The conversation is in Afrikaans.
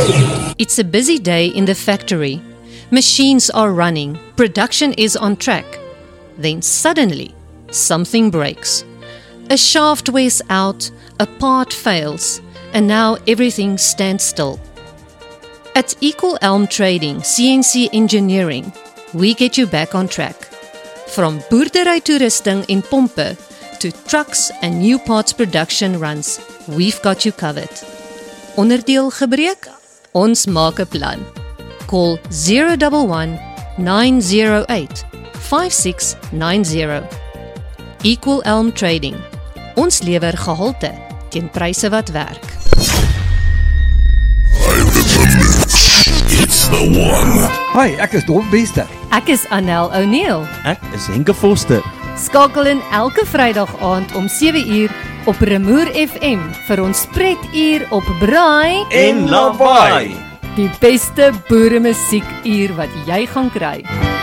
It's a busy day in the factory. Machines are running, production is on track. Then suddenly, something breaks. A shaft wears out, a part fails, and now everything stands still. At Equal Elm Trading, CNC Engineering, we get you back on track. From boerdery toerusting en pompe to trucks and new parts production runs, we've got you covered. Onderdeel gebreek? Ons maak 'n plan. Call 011 908 5690. Equal Elm Trading. Ons lewer gehalte teen pryse wat werk. It's the one. Hi, ek is Don Bester. Ek is Anel O'Neil. Ek is Henke Foster. Skakel in elke Vrydag aand om 7uur op Remoer FM vir ons spretuur op Braai En Lawaai. Die beste boere musiekuur wat jy gaan kry.